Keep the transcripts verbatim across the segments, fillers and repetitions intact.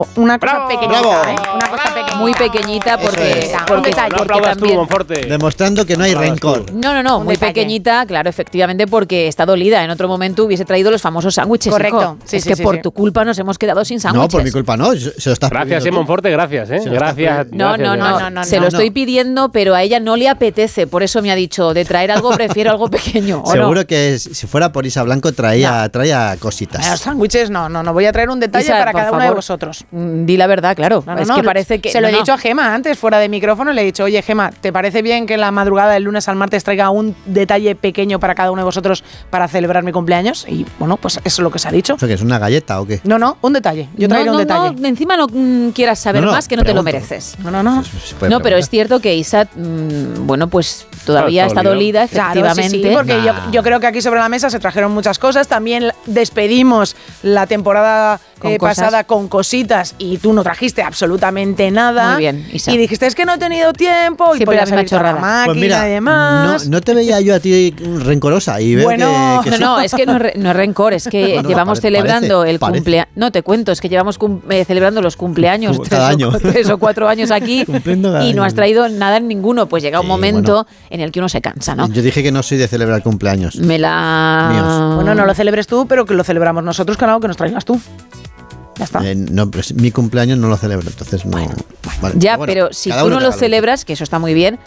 Una cosa ¡Bravo! pequeñita, ¡Bravo! ¿eh? Una cosa pequeñita. Muy pequeñita porque, Eso es. porque, No porque aplaudas tú, también... Monforte. Demostrando que no hay rencor. No, no, no, Un muy detalle. pequeñita, claro, efectivamente, porque está dolida. En otro momento hubiese traído los famosos sándwiches. Correcto. hijo. Sí, es sí, que sí, por sí. tu culpa nos hemos quedado sin sándwiches. No, por mi culpa no. Se se lo estás Gracias, eh, pidiendo tú. Monforte, gracias, eh. Se lo estás Gracias. No, gracias, no, no, gracias. no, no, se no, lo no. estoy pidiendo, pero a ella no le apetece. Por eso me ha dicho, de traer algo prefiero algo pequeño. ¿o Seguro no? que si fuera por Isa Blanco traía, traía Los cositas. sándwiches no, no, no. Voy a traer un detalle Isa, para por cada uno de favor. vosotros. Mm, Di la verdad, claro. No, no, es no, que parece que... Se lo no, he no. dicho a Gema antes, fuera de micrófono, le he dicho, oye Gema, ¿te parece bien que en la madrugada del lunes al martes traiga un detalle pequeño para cada uno de vosotros para celebrar mi cumpleaños? Y bueno, pues eso es lo que se ha dicho. ¿Eso qué es, una galleta o qué? No, no, un detalle. Yo no, traeré no, un detalle. no, encima no mm, quieras saber No, no, más que no te lo pregunto. mereces. No, no, no. Se puede No, pero es preguntar. cierto que Isa, mmm, bueno, pues todavía Claro, está está dolida. dolida, Claro, sí, efectivamente. sí, porque yo, Nah. yo creo que aquí sobre la mesa se trajeron muchas cosas. También la- despedimos la temporada Con eh, cosas. pasada con cositas y tú no trajiste absolutamente nada. Muy bien, Isa. Y dijiste, es que no he tenido tiempo. Siempre y podías la misma haber ido a la chorrada. máquina Pues mira, y demás. no, no te veía yo a ti rencorosa y veo Bueno, que, que No, no, es que no es, re- no es rencor, es que Bueno, llevamos parece- celebrando parece, el parece. cumpleaños. No, te cuento, es que llevamos cum- eh, celebrando los cumpleaños Como tres cada o, año. tres o cuatro años aquí Cumpliendo cada y no año. has traído nada en ninguno. Pues llega un Sí, momento bueno. en el que uno se cansa, ¿no? Yo dije que no soy de celebrar cumpleaños. Me la... Míos. Bueno, no lo celebres tú, pero que lo celebramos nosotros, con algo que nos traigas tú. Ya está. Eh, no, pero mi cumpleaños no lo celebro, entonces no. Vale, Ya, bueno, pero si cada tú uno no que lo haga que celebras, que eso está muy bien,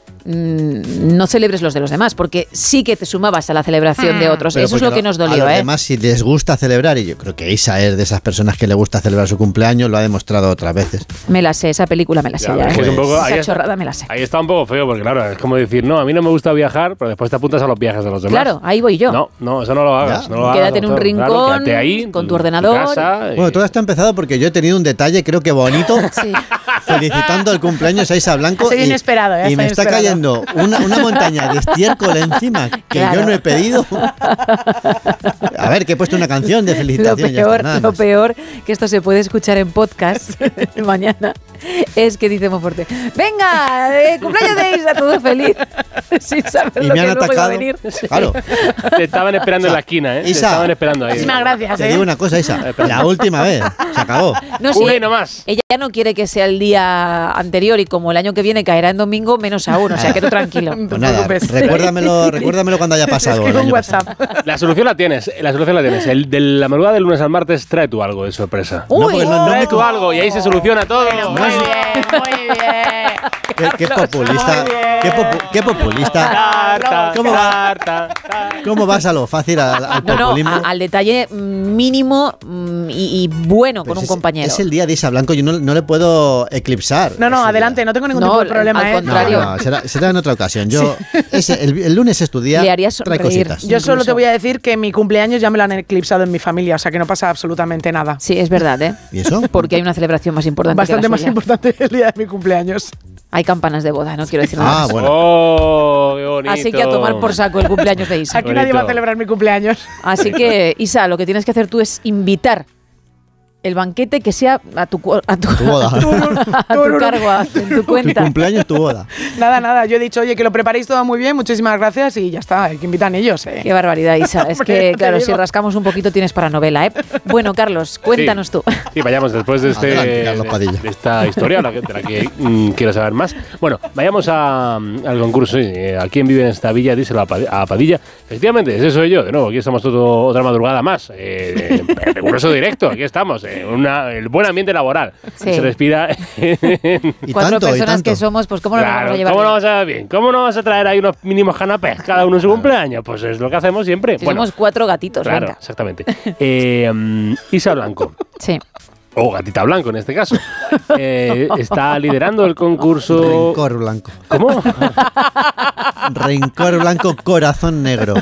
mm, no celebres los de los demás, porque sí que te sumabas a la celebración de otros. Pero Eso es porque lo que nos a dolió, los ¿eh? demás, si les gusta celebrar, y yo creo que Isa es de esas personas que le gusta celebrar su cumpleaños, lo ha demostrado otras veces. Me la sé, esa película me la sé Ya, ya. es que ¿eh? es un poco- ahí Esa está- chorrada me la sé. Ahí está un poco feo, porque claro, es como decir, no, a mí no me gusta viajar, pero después te apuntas a los viajes de los demás. Claro, ahí voy yo. No, no, eso no lo hagas. Ya. No lo hagas, Quédate en un doctor. Claro, rincón, quédate ahí, con tu en ordenador. casa, y- Bueno, todo esto ha empezado porque yo he tenido un detalle, creo que bonito, Sí. felicitando el cumpleaños a Isa Blanco. Ha sido y, inesperado, ¿eh? Ha y me sido está inesperado. cayendo una, una montaña de estiércol encima que Claro. yo no he pedido. A ver, que he puesto una canción de Lo felicitación. ya está, peor, nada lo más. peor, que esto se puede escuchar en podcast mañana, es que dice Monforte, venga, eh, cumpleaños de Isa, todo feliz, sin saber Y lo me que han luego iba a atacado. venir. Claro. Te estaban esperando en la esquina, ¿eh? Te Isa. estaban esperando ahí. Muchísimas gracias, Te ¿eh? digo una cosa, Isa. La última vez. Se acabó. No, Una sí, y no más. ella no quiere que sea el día anterior y como el año que viene caerá en domingo, menos aún, o sea que tú tranquilo. No te Pues nada, preocupes. recuérdamelo, recuérdamelo cuando haya pasado. el Escribe un año WhatsApp. pasado. La solución la tienes, la solución la tienes. El de la madrugada del lunes al martes, trae tú algo de sorpresa. No, porque no, no Trae me tú algo y ahí se soluciona todo. Muy bien, muy bien. Qué, qué populista. Qué, popu- qué populista. Tarta, ¿Cómo va? tarta, tarta. ¿Cómo vas a lo fácil al, al No, no, populismo? a- al detalle mínimo mm, y, y bueno Pues con un es, compañero. Es el día de Isa Blanco, yo no, no le puedo eclipsar. No, no, ese adelante, día. no tengo ningún No, tipo de problema, al ¿eh? contrario. No, no, será, será en otra ocasión. Yo, ese, el, el lunes es tu día. Le haría trae sonreír. cositas. Yo solo Incluso. te voy a decir que mi cumpleaños ya me lo han eclipsado en mi familia, o sea que no pasa absolutamente nada. Sí, es verdad, ¿eh? ¿Y eso? Porque hay una celebración más importante Bastante que la más suya. importante el día de mi cumpleaños. Hay campanas de boda, no quiero decir nada Ah, más. bueno. Oh, qué bonito. Así que a tomar por saco el cumpleaños de Isa. Aquí nadie bonito. va a celebrar mi cumpleaños. Así que, Isa, lo que tienes que hacer tú es invitar el banquete que sea a tu, cu- a tu, Tu boda. a tu cargo, a- en tu Tu cuenta. cumpleaños, tu boda. Nada, nada, yo he dicho, oye, que lo preparéis todo muy bien, muchísimas gracias y ya está, hay que invitar ellos, ¿eh? Qué barbaridad, Isa. Es Hombre, que, ya te claro, digo. si rascamos un poquito tienes para novela, ¿eh? Bueno, Carlos, cuéntanos Sí. tú. Sí, vayamos después de, este, Adelante, Carlos Padilla. de, de esta historia, la que- de la que mm, quiero saber más. Bueno, vayamos a, al concurso. Sí, eh, ¿a quién vive en esta villa? Díselo a, Padi- a Padilla. Efectivamente, ese soy yo. De nuevo, aquí estamos todo, otra madrugada más. Eh, eh, concurso directo, aquí estamos. Eh, una, el buen ambiente laboral. Sí. Se respira. Y Cuatro tanto, y personas tanto. que somos, pues ¿cómo nos Claro, vamos a llevar? ¿cómo no bien? vas a bien? ¿Cómo no vas a traer ahí unos mínimos canapés cada uno en su cumpleaños? Pues es lo que hacemos siempre. Si Bueno, somos cuatro gatitos, claro, venga. exactamente. Eh, mm, Isa Blanco. Sí. O Gatita Blanco en este caso. Eh, está liderando el concurso. Rencor blanco. ¿Cómo? Rencor blanco, corazón negro.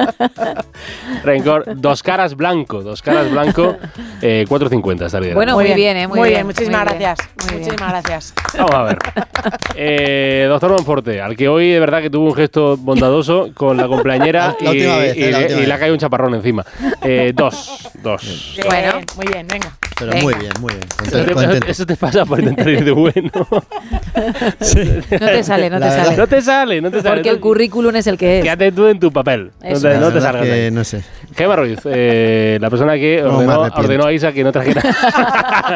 Rencor, dos caras blanco. Dos caras blanco, eh, cuatro cincuenta está liderando. Bueno, muy bien, ¿eh? Muy Muy bien, bien, muchísimas muy bien, gracias. muy bien. Muchísimas gracias. Vamos a ver. Eh, doctor Monforte, al que hoy de verdad que tuvo un gesto bondadoso con la cumpleañera La y, última vez, y eh, la le- última y le ha vez. caído un chaparrón encima. Eh, dos, dos. Bien, Bueno. muy bien, venga. Pero Venga. muy bien, muy bien. Eso Contento. te, contento. eso te pasa por intentar ir de bueno. No te sale, no La te verdad. sale. No te sale, no te sale. Porque el currículum es el que es. Quédate tú en tu papel. No Eso te, es. no La te verdad salgas. que de ahí. no sé. Gemma Ruiz, eh, la persona que No, me ordenó, arrepiento. ordenó a Isa que no trajera